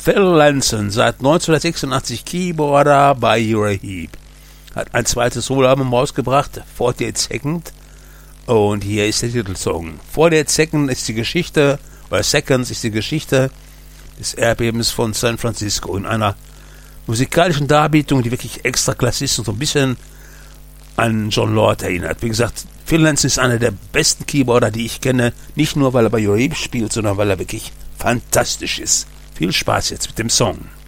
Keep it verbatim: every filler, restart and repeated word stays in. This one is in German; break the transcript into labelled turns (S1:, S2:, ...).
S1: Phil Lanson, seit neunzehnhundertsechsundachtzig Keyboarder bei Uriah Heep, hat ein zweites Soloalbum rausgebracht, forty-eight Seconds, und hier ist der Titelsong. forty-eight Seconds ist die Geschichte, oder Seconds ist die Geschichte des Erdbebens von San Francisco in einer musikalischen Darbietung, die wirklich extra klasse ist und so ein bisschen an John Lord erinnert. Wie gesagt, Phil Lanson ist einer der besten Keyboarder, die ich kenne, nicht nur, weil er bei Uriah Heep spielt, sondern weil er wirklich fantastisch ist. Viel Spaß jetzt mit dem Song.